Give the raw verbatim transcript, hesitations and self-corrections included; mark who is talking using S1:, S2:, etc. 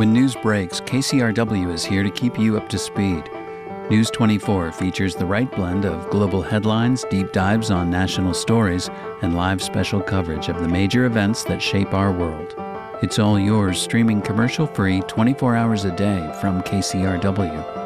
S1: When news breaks, K C R W is here to keep you up to speed. News twenty-four features the right blend of global headlines, deep dives on national stories, and live special coverage of the major events that shape our world. It's all yours, streaming commercial-free twenty-four hours a day from K C R W.